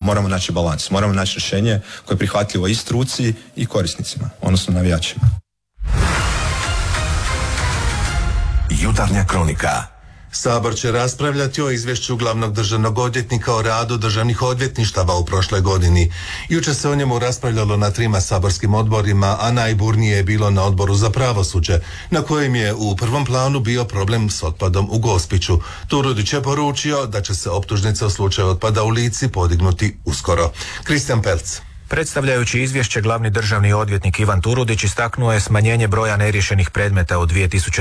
moramo naći balans, moramo naći rješenje koje je prihvatljivo i struci i korisnicima, odnosno navijačima. Jutarnja kronika. Sabor će raspravljati o izvješću glavnog državnog odvjetnika o radu državnih odvjetništava u prošloj godini. Jučer se o njemu raspravljalo na 3 saborskim odborima, a najburnije je bilo na Odboru za pravosuđe, na kojem je u prvom planu bio problem s otpadom u Gospiću. Turudić je poručio da će se optužnice u slučaju otpada u Lici podignuti uskoro. Kristijan Pelc. Predstavljajući izvješće, glavni državni odvjetnik Ivan Turudić istaknuo je smanjenje broja neriješenih predmeta u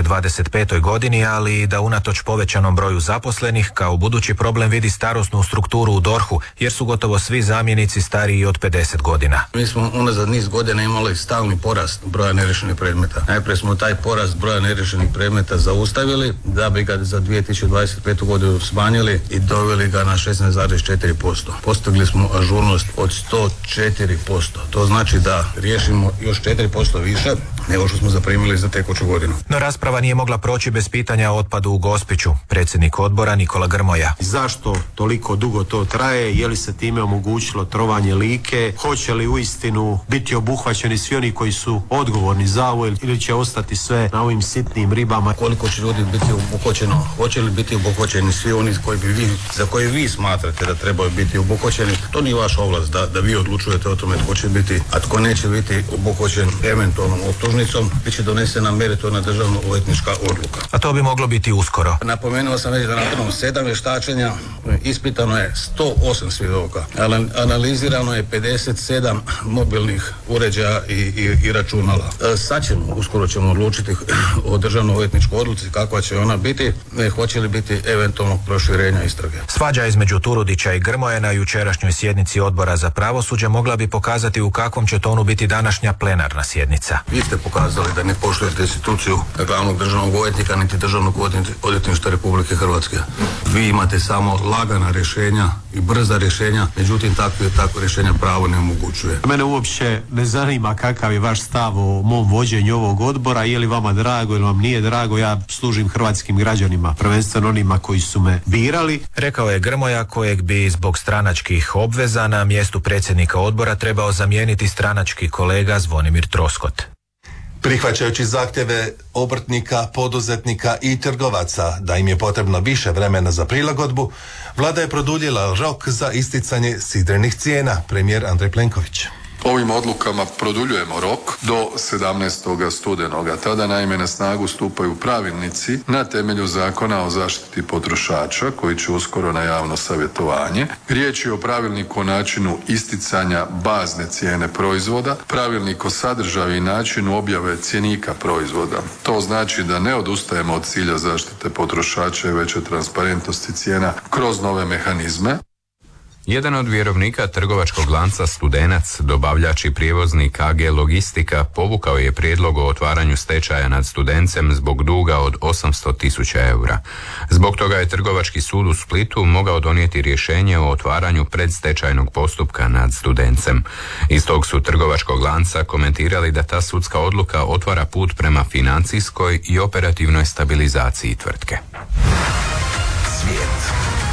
2025. godini, ali i da unatoč povećanom broju zaposlenih kao budući problem vidi starosnu strukturu u DORH-u, jer su gotovo svi zamjenici stariji od 50 godina. Mi smo unazad niz godina imali stalni porast broja neriješenih predmeta. Najprije smo taj porast broja neriješenih predmeta zaustavili, da bi ga za 2025. godinu smanjili i doveli ga na 16,4%. Postigli smo ažurnost od 104%. To znači da riješimo još 4% više nego što smo zaprimili za tekuću godinu. No rasprava nije mogla proći bez pitanja o otpadu u Gospiću. Predsjednik odbora Nikola Grmoja. Zašto toliko dugo to traje? Je li se time omogućilo trovanje Like? Hoće li uistinu biti obuhvaćeni svi oni koji su odgovorni za ovo ili će ostati sve na ovim sitnim ribama? Koliko će ljudi biti obuhvaćeno? Hoće li biti obuhvaćeni svi oni za koje vi smatrate da trebaju biti obuhvaćeni? To nije vaša ovlast da vi odlučujete o tome tko će biti, a tko neće biti obuhvaćen eventualnom optužnicom. Bit će donesena meritorna državno odvjetnička odluka. A to bi moglo biti uskoro. Napomenuo sam već da nakon 7 vještačenja ispitano je 108 svjedoka. Analizirano je 57 mobilnih uređaja i računala. Uskoro ćemo odlučiti o državno odvjetničkoj odluci kakva će ona biti, hoće li biti eventualnog proširenja istrage. Svađa između Turudića i Grmoje na jučerašnjoj sjednici Odbora za pravosuđe mogla bi pokazati u kakvom će tonu biti današnja plenarna sjednica. Vi ste pokazali da ne poštujete instituciju glavnog državnog odvjetnika niti državnog odvjetništva Republike Hrvatske. Vi imate samo lagana rješenja i brza rješenja, međutim takve rješenja pravo ne omogućuje. Mene uopće ne zanima kakav je vaš stav o mom vođenju ovog odbora, je li vama drago ili vam nije drago, ja služim hrvatskim građanima, prvenstveno onima koji su me birali. Rekao je Grmoja, kojeg bi zbog stranačkih obveza na mjestu predsjednika odbora trebao zamijeniti stranački kolega Zvonimir Troskot. Prihvaćajući zahtjeve obrtnika, poduzetnika i trgovaca da im je potrebno više vremena za prilagodbu, vlada je produljila rok za isticanje sidrenih cijena, premijer Andrej Plenković. Ovim odlukama produljujemo rok do 17. studenoga. Tada naime na snagu stupaju pravilnici na temelju Zakona o zaštiti potrošača koji će uskoro na javno savjetovanje. Riječ je o pravilniku o načinu isticanja bazne cijene proizvoda, pravilnik o sadržaju i načinu objave cjenika proizvoda. To znači da ne odustajemo od cilja zaštite potrošača i veće transparentnosti cijena kroz nove mehanizme. Jedan od vjerovnika trgovačkog lanca Studenac, dobavljač i prijevoznik AG Logistika, povukao je prijedlog o otvaranju stečaja nad Studencem zbog duga od 800.000 eura. Zbog toga je Trgovački sud u Splitu mogao donijeti rješenje o otvaranju predstečajnog postupka nad Studencem. Iz tog su trgovačkog lanca komentirali da ta sudska odluka otvara put prema financijskoj i operativnoj stabilizaciji tvrtke. Svijet.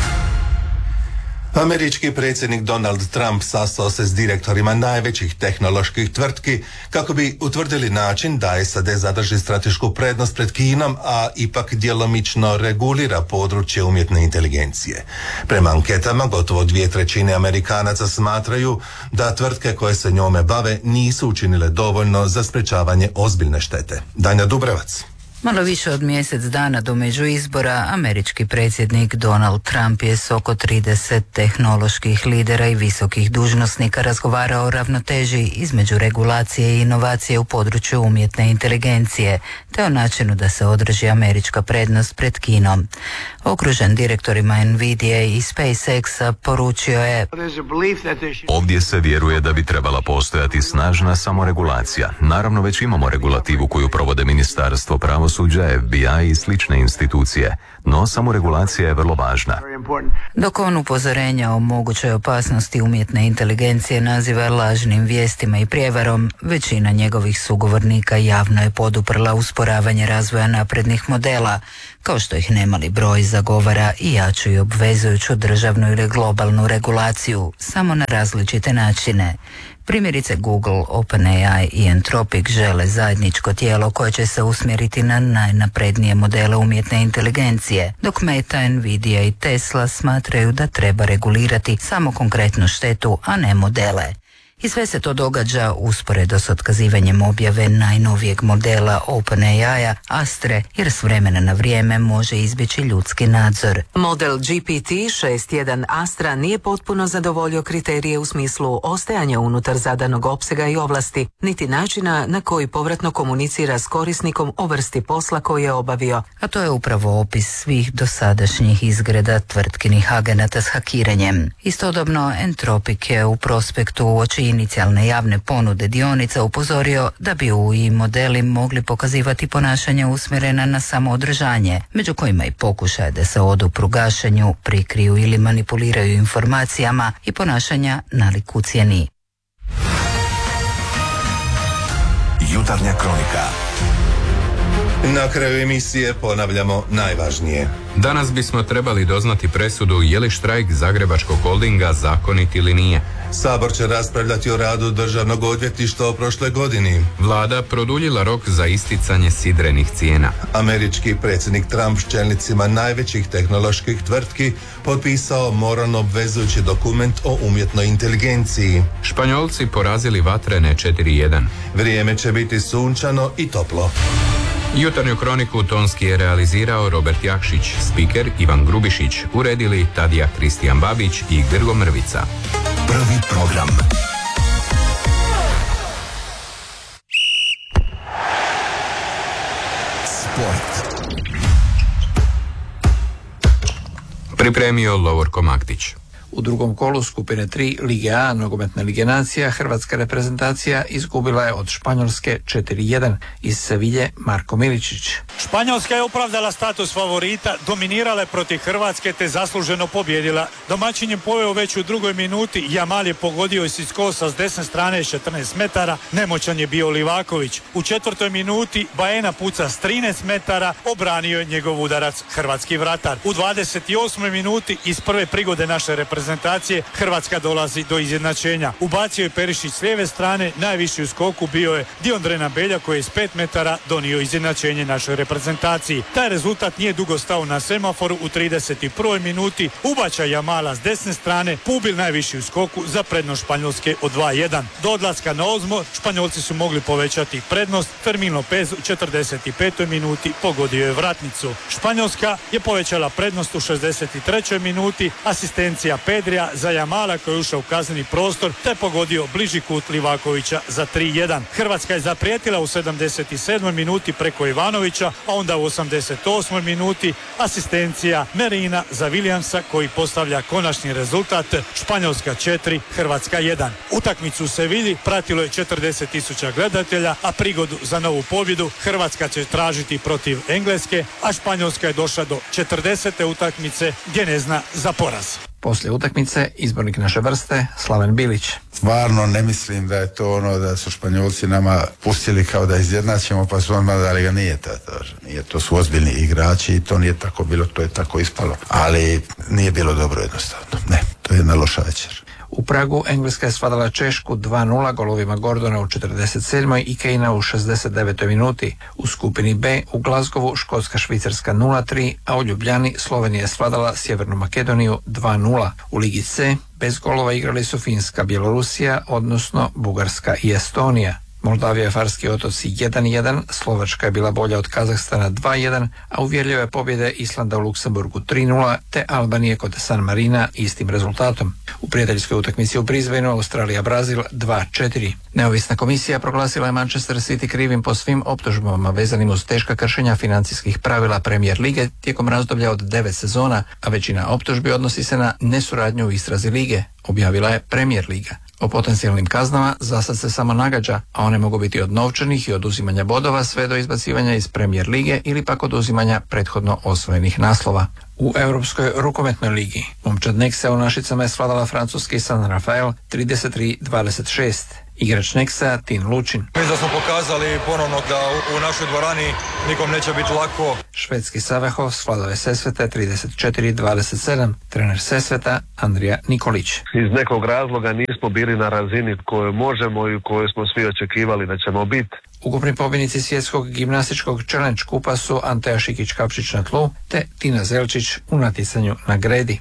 Američki predsjednik Donald Trump sastao se s direktorima najvećih tehnoloških tvrtki kako bi utvrdili način da SAD zadrži stratešku prednost pred Kinom, a ipak djelomično regulira područje umjetne inteligencije. Prema anketama gotovo 2/3 Amerikanaca smatraju da tvrtke koje se njome bave nisu učinile dovoljno za sprečavanje ozbiljne štete. Danja Dubrevac. Malo više od mjesec dana do međuizbora, američki predsjednik Donald Trump je s oko 30 tehnoloških lidera i visokih dužnosnika razgovarao o ravnoteži između regulacije i inovacije u području umjetne inteligencije, te o načinu da se održi američka prednost pred Kinom. Okružen direktorima Nvidia i SpaceX poručio je: ovdje se vjeruje da bi trebala postojati snažna samoregulacija. Naravno, već imamo regulativu koju provode Ministarstvo pravosuđa, FBI i slične institucije, no samoregulacija je vrlo važna. Dok on upozorenja o mogućoj opasnosti umjetne inteligencije naziva lažnim vijestima i prijevarom, većina njegovih sugovornika javno je poduprla usporavanje razvoja naprednih modela. kao što ih nemali broj zagovara i jaču i obvezujuću državnu ili globalnu regulaciju, samo na različite načine. Primjerice Google, OpenAI i Anthropic žele zajedničko tijelo koje će se usmjeriti na najnaprednije modele umjetne inteligencije, dok Meta, Nvidia i Tesla smatraju da treba regulirati samo konkretnu štetu, a ne modele. I sve se to događa usporedo s otkazivanjem objave najnovijeg modela OpenAI-a Astre, jer s vremena na vrijeme može izbjeći ljudski nadzor. Model GPT-6.1 Astra nije potpuno zadovoljio kriterije u smislu ostajanja unutar zadanog opsega i ovlasti, niti načina na koji povratno komunicira s korisnikom o vrsti posla koji je obavio. A to je upravo opis svih dosadašnjih izgreda tvrtkinih agenata s hakiranjem. Istodobno, Anthropic je u prospektu uoči inicijalne javne ponude dionica upozorio da bi UI modeli mogli pokazivati ponašanja usmjerena na samoodržanje, među kojima i pokušaje da se odupru gašenju, prikriju ili manipuliraju informacijama i ponašanja nalik ucjeni. Jutarnja kronika. Na kraju emisije ponavljamo najvažnije. Danas bismo trebali doznati presudu je li štrajk Zagrebačkog holdinga zakonit ili nije. Sabor će raspravljati o radu Državnog odvjetništva o prošloj godini. Vlada produljila rok za isticanje sidrenih cijena. Američki predsjednik Trump s čelnicima najvećih tehnoloških tvrtki potpisao moralno obvezujući dokument o umjetnoj inteligenciji. Španjolci porazili Vatrene 4:1. Vrijeme će biti sunčano i toplo. Jutarnju kroniku tonski je realizirao Robert Jakšić, spiker Ivan Grubišić, uredili Tadija Kristijan Babić i Grgo Mrvica. Prvi program. Sport. Pripremio Lovorko Maktić. U drugom kolu skupine 3 Lige A nogometne Lige nacija hrvatska reprezentacija izgubila je od Španjolske 4:1. Iz Sevilje Marko Miličić. Španjolska je opravdala status favorita, dominirala je protiv Hrvatske te zasluženo pobjedila. Domaćin je poveo već u drugoj minuti, Jamal je pogodio iz kosa s desne strane 14 metara, nemoćan je bio Livaković. U četvrtoj minuti Baena puca s 13 metara, obranio je njegov udarac hrvatski vratar. U 28. minuti iz prve prigode naše reprezentacije Hrvatska dolazi do izjednačenja. Ubacio je Perišić s lijeve strane, najviši u skoku bio je Diondrena Belja koji je s 5 metara donio izjednačenje našoj reprezentaciji. Taj rezultat nije dugo stao na semaforu. U 31. minuti ubačaj Jamala s desne strane, Pubil najviši u skoku za prednost Španjolske od 2:1. Do odlaska na odmor Španjolci su mogli povećati prednost. Fermin Lopez u 45. minuti pogodio je vratnicu. Španjolska je povećala prednost u 63. minuti, asistencija Pedrija za Jamala koji je ušao u kazneni prostor te pogodio bliži kut Livakovića za 3:1. Hrvatska je zaprijetila u 77. minuti preko Ivanovića, a onda u 88. minuti asistencija Merina za Williamsa koji postavlja konačni rezultat Španjolska 4, Hrvatska 1. Utakmicu u Sevilji pratilo je 40.000 gledatelja, a prigodu za novu pobjedu Hrvatska će tražiti protiv Engleske, a Španjolska je došla do 40. utakmice gdje ne zna za poraz. Poslije utakmice izbornik naše vrste Slaven Bilić. Stvarno ne mislim da je to ono da su Španjolci nama pustili kao da izjednačimo pa su odmah dali ga, nije to su ozbiljni igrači i to nije tako bilo, to je tako ispalo, ali nije bilo dobro jednostavno, ne, to je jedna loša večer. U Pragu Engleska je svladala Češku 2:0 golovima Gordona u 47. i Kejna u 69. minuti. U skupini B u Glazgovu Škotska Švicarska 0:3, a u Ljubljani Slovenija je svladala Sjevernu Makedoniju 2:0. U Ligi C bez golova igrali su Finska, Bjelorusija, odnosno Bugarska i Estonija. Moldavija i Farski otoci 1:1, Slovačka je bila bolja od Kazahstana 2:1, a uvjerljive pobjede Islanda u Luksemburgu 3:0, te Albanije kod San Marina istim rezultatom. U prijateljskoj utakmici u Brisbaneu Australija-Brazil 2:4. Neovisna komisija proglasila je Manchester City krivim po svim optužbama vezanim uz teška kršenja financijskih pravila Premier lige tijekom razdoblja od 9 sezona, a većina optužbi odnosi se na nesuradnju u istrazi lige, objavila je Premier liga. O potencijalnim kaznama zasad se samo nagađa, a one mogu biti od novčanih i oduzimanja bodova sve do izbacivanja iz Premier lige ili pak oduzimanja prethodno osvojenih naslova. U Europskoj rukometnoj ligi momčad Nexa u Našicama je svladala francuski San Rafael 33-26. Igrač Neksa Tin Lučin. Mislim da smo pokazali ponovno da u našoj dvorani nikom neće biti lako. Švedski Savehov svladao je Sesvete 34-27, trener Sesveta Andrija Nikolić. Iz nekog razloga nismo bili na razini koju možemo i koju smo svi očekivali da ćemo biti. Ukupni pobjednici svjetskog gimnastičkog challenge kupa su Anteja Šikić-Kapčić na tlu te Tina Zelčić u natjecanju na gredi.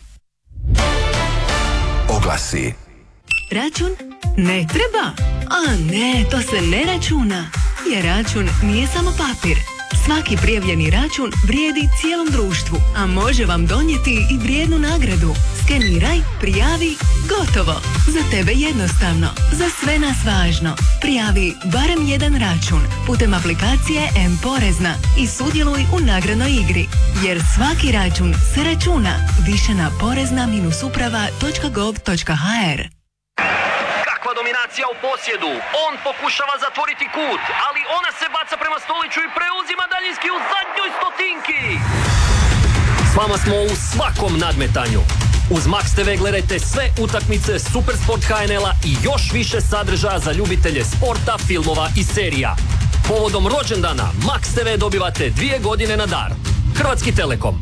Oglasi. Račun ne treba. A ne, to se ne računa. Jer račun nije samo papir. Svaki prijavljeni račun vrijedi cijelom društvu, a može vam donijeti i vrijednu nagradu. Skeniraj, prijavi, gotovo. Za tebe jednostavno, za sve nas važno. Prijavi barem jedan račun putem aplikacije M-Porezna i sudjeluj u nagradnoj igri. Jer svaki račun se računa. Više na porezna-uprava.gov.hr. Dominacija u posjedu, on pokušava zatvoriti kut, ali ona se baca prema Stoliću i preuzima daljinski u zadnjoj stotinki. S vama smo u svakom nadmetanju. Uz Max TV gledajte sve utakmice Supersport HNL-a i još više sadržaja za ljubitelje sporta, filmova i serija. Povodom rođendana Max TV dobivate 2 godine na dar. Hrvatski Telekom.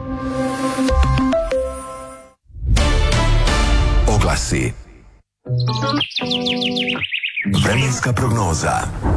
Oglasi. Vremenska prognoza.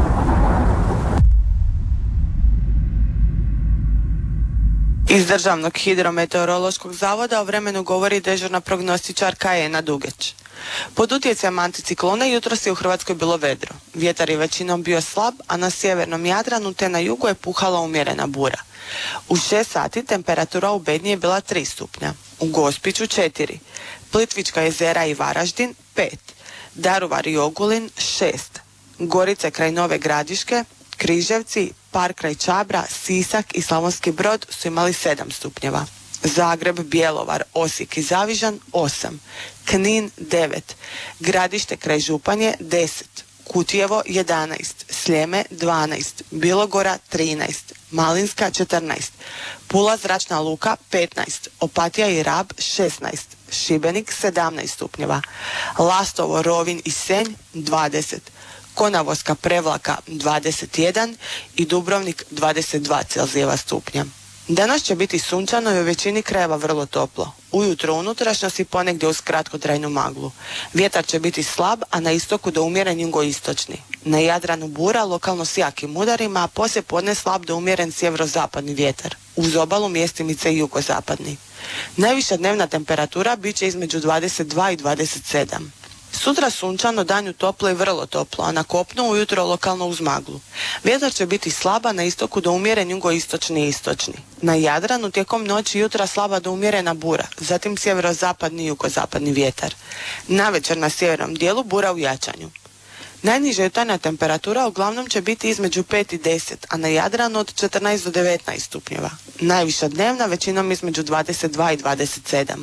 Iz Državnog hidrometeorološkog zavoda o vremenu govori dežurna prognostičarka Ena Dugeć. Pod utjecajem anticiklona jutros je u Hrvatskoj bilo vedro. Vjetar je većinom bio slab, a na sjevernom Jadranu te na jugu je puhala umjerena bura. U 6 sati temperatura u Bednji je bila 3 stupnja, u Gospiću 4, Plitvička jezera i Varaždin 5, Daruvar i Ogulin 6, Gorice kraj Nove Gradiške, Križevci, Par kraj Čabra, Sisak i Slavonski Brod su imali 7 stupnjeva. Zagreb, Bjelovar, Osijek i Zavižan 8, Knin 9, Gradište kraj Županje 10, Kutjevo 11, Sljeme 12, Bilogora 13, Malinska 14, Pula zračna luka 15, Opatija i Rab 16, Šibenik 17 stupnjeva, Lastovo, Rovinj i Senj 20, Konavoska Prevlaka 21 i Dubrovnik 22 Celzijeva stupnja. Danas će biti sunčano i u većini krajeva vrlo toplo. Ujutro unutrašnjosti ponegdje uz kratkotrajnu maglu. Vjetar će biti slab, a na istoku do umjeren jugoistočni. Na Jadranu bura, lokalno s jakim udarima, a poslije podne slab do umjeren sjeverozapadni vjetar. Uz obalu mjestimice i jugozapadni. Najviša dnevna temperatura bit će između 22 i 27. Sutra sunčano, danju toplo i vrlo toplo, a na kopnu ujutro lokalno uz maglu. Vjetar će biti slaba, na istoku do umjeren jugoistočni i istočni. Na Jadranu tijekom noći i jutra slaba do umjerena bura, zatim sjeverozapadni i jugozapadni vjetar. Navečer na sjevernom dijelu bura u jačanju. Najniža jutarnja temperatura uglavnom će biti između 5 i 10, a na Jadranu od 14 do 19 stupnjeva. Najviša dnevna većinom između 22 i 27.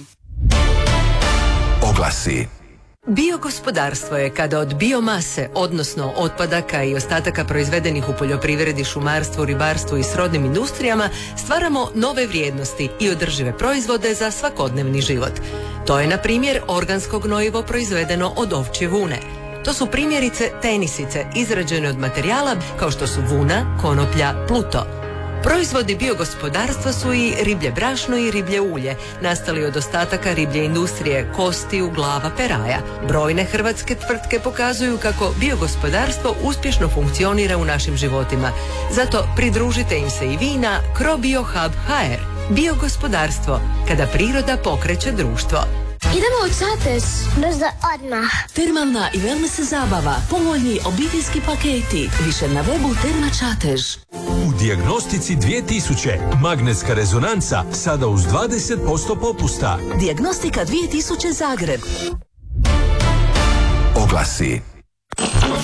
Oglasi. Biogospodarstvo je kada od biomase, odnosno otpadaka i ostataka proizvedenih u poljoprivredi, šumarstvu, ribarstvu i srodnim industrijama, stvaramo nove vrijednosti i održive proizvode za svakodnevni život. To je, na primjer, organsko gnojivo proizvedeno od ovčje vune. To su primjerice tenisice izrađene od materijala kao što su vuna, konoplja, pluto. Proizvodi biogospodarstva su i riblje brašno i riblje ulje, nastali od ostataka riblje industrije, kostiju, glava, peraja. Brojne hrvatske tvrtke pokazuju kako biogospodarstvo uspješno funkcionira u našim životima. Zato pridružite im se i vi na CroBioHub.hr. Biogospodarstvo, kada priroda pokreće društvo. Idemo u Čatež, brzo odmah. Termalna i wellness zabava, povoljni obiteljski paketi. Više na webu Terma Čatež. U Dijagnostici 2000 magnetska rezonanca sada uz 20% popusta. Dijagnostika 2000 Zagreb. Oglasi.